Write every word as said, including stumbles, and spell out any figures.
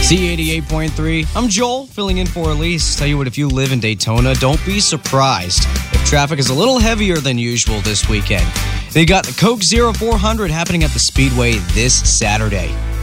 Z eighty-eight point three. I'm Joel, filling in for Elise. Tell you what, if you live in Daytona, don't be surprised if traffic is a little heavier than usual this weekend. They got the Coke Zero four hundred happening at the Speedway this Saturday.